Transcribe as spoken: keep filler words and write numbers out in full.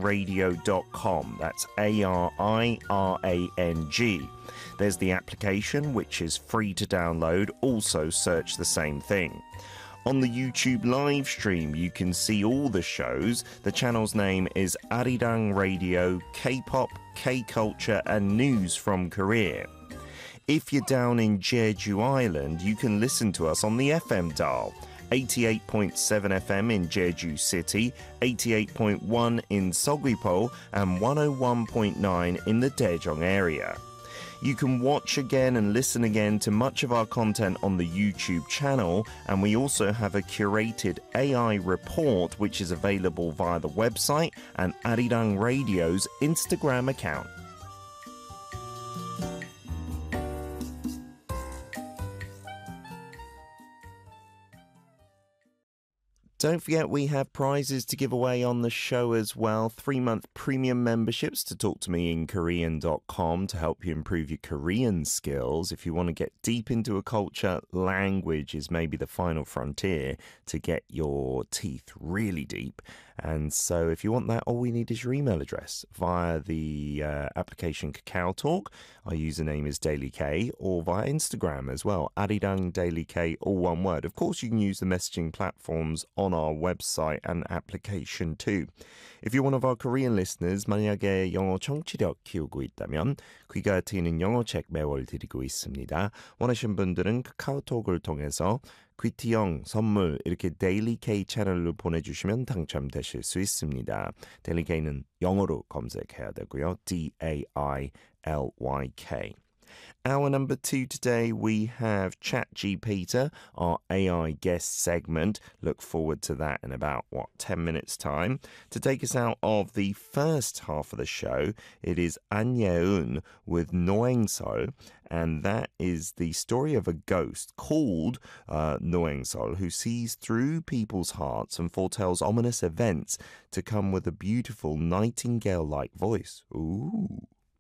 radio dot com. That's A R I R A N G. There's the application, which is free to download. Also search the same thing. On the YouTube live stream, you can see all the shows. The channel's name is Arirang Radio, K-pop, K-culture, and news from Korea. If you're down in Jeju Island, you can listen to us on the F M dial. eighty-eight point seven F M in Jeju City, eighty-eight point one in Seogwipo, and one oh one point nine in the Daejeong area. You can watch again and listen again to much of our content on the YouTube channel, and we also have a curated A I report which is available via the website and Arirang Radio's Instagram account. Don't forget we have prizes to give away on the show as well. Three-month premium memberships to talk to me in Korean dot com to help you improve your Korean skills. If you want to get deep into a culture, language is maybe the final frontier to get your teeth really deep. And so if you want that, all we need is your email address via the uh, application Kakao Talk. Our username is DailyK, or via Instagram as well, Arirang DailyK, all one word. Of course, you can use the messaging platforms on our website and application too. If you're one of our Korean listeners, 만약에 영어 청취력 키우고 있다면 귀가 트이는 영어책 매월 드리고 있습니다. 원하시는 분들은 카카오톡을 통해서 귀티영 선물 이렇게 데일리K 채널로 보내주시면 당첨되실 수 있습니다. 데일리K는 영어로 검색해야 되고요. D A I L Y K. Hour number two today, we have ChatGPeter, our A I guest segment. Look forward to that in about, what, ten minutes' time. To take us out of the first half of the show, it is An Ye-eun with Noengsol, and that is the story of a ghost called uh, Noengsol, who sees through people's hearts and foretells ominous events to come with a beautiful nightingale-like voice. Ooh.